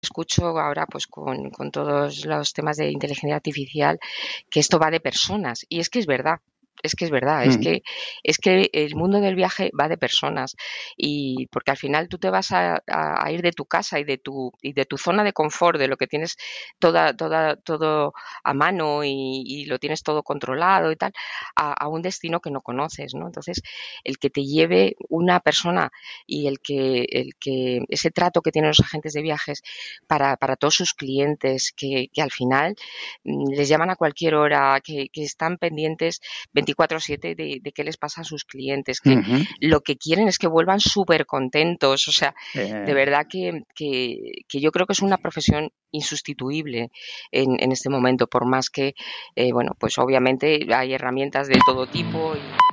escucho ahora pues con todos los temas de inteligencia artificial que esto va de personas y es que es verdad. Es que es verdad, Mm. es que el mundo del viaje va de personas y porque al final tú te vas a ir de tu casa y de tu zona de confort, de lo que tienes todo a mano y lo tienes todo controlado y tal, a un destino que no conoces, ¿no? Entonces, el que te lleve una persona y el que ese trato que tienen los agentes de viajes para todos sus clientes, que al final les llaman a cualquier hora, que están pendientes 24/7 de qué les pasa a sus clientes, que Ujú. lo que quieren es que vuelvan súper contentos. O sea, de Eh, verdad que yo creo que es una profesión insustituible en este momento, por más que, bueno, pues obviamente hay herramientas de todo tipo y